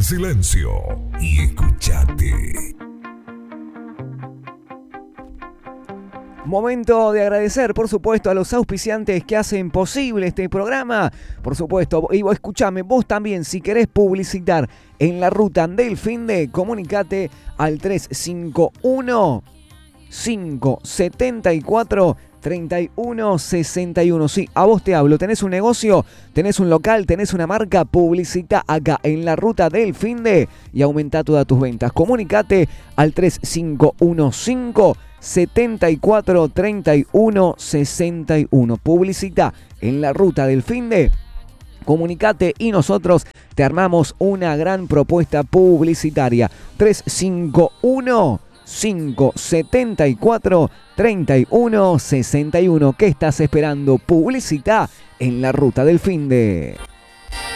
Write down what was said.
en silencio y escuchate. Momento de agradecer, por supuesto, a los auspiciantes que hacen posible este programa. Por supuesto, y escuchame, vos también, si querés publicitar en la ruta del finde, comunicate al 351 574 3161. Sí, a vos te hablo. ¿Tenés un negocio? ¿Tenés un local? ¿Tenés una marca? Publicita acá en la ruta del finde y aumenta todas tus ventas. Comunicate al 3515 74 31 61. Publicita en la ruta del finde. Comunicate y nosotros te armamos una gran propuesta publicitaria. 351 574 31 61. ¿Qué estás esperando? Publicita en la ruta del finde.